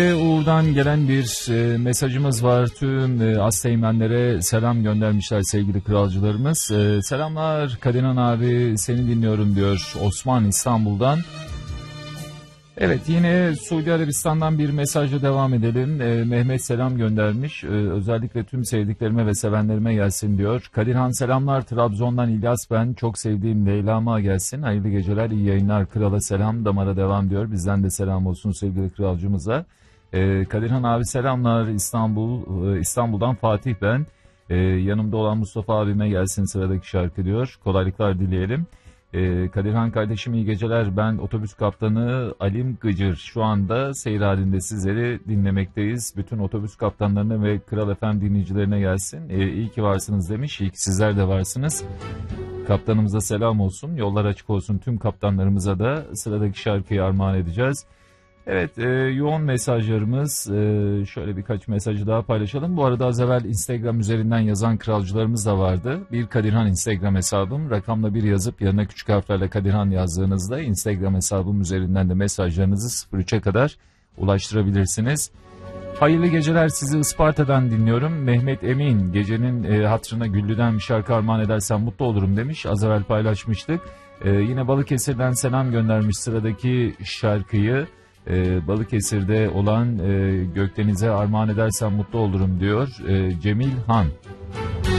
Uğur'dan gelen bir mesajımız var. Tüm Asteğmenlere selam göndermişler sevgili kralcılarımız. Selamlar Kadirhan abi, seni dinliyorum diyor Osman İstanbul'dan. Evet, yine Suudi Arabistan'dan bir mesajla devam edelim. Mehmet selam göndermiş. Özellikle tüm sevdiklerime ve sevenlerime gelsin diyor. Kadirhan selamlar, Trabzon'dan İlyas ben. Çok sevdiğim Leyla'ma gelsin. Hayırlı geceler, iyi yayınlar. Krala selam, damara devam diyor. Bizden de selam olsun sevgili kralcımıza. Kadirhan abi selamlar, İstanbul'dan Fatih ben. Yanımda olan Mustafa abime gelsin sıradaki şarkı diyor. Kolaylıklar dileyelim. Kadirhan kardeşim iyi geceler, ben otobüs kaptanı Alim Gıcır, şu anda seyir halinde sizleri dinlemekteyiz. Bütün otobüs kaptanlarına ve Kral FM dinleyicilerine gelsin. İyi ki varsınız demiş, iyi ki sizler de varsınız. Kaptanımıza selam olsun, yollar açık olsun, tüm kaptanlarımıza da sıradaki şarkıyı armağan edeceğiz. Evet, yoğun mesajlarımız, şöyle birkaç mesajı daha paylaşalım. Bu arada az evvel Instagram üzerinden yazan kralcılarımız da vardı. Bir Kadirhan Instagram hesabım, rakamla bir yazıp yanına küçük harflerle Kadirhan yazdığınızda Instagram hesabım üzerinden de mesajlarınızı 03'e kadar ulaştırabilirsiniz. Hayırlı geceler, sizi Isparta'dan dinliyorum. Mehmet Emin, gecenin hatırına Güllü'den bir şarkı armağan edersen mutlu olurum demiş. Az evvel paylaşmıştık. Yine Balıkesir'den selam göndermiş sıradaki şarkıyı. Balıkesir'de olan Gökdeniz'e armağan edersen mutlu olurum diyor Cemil Han.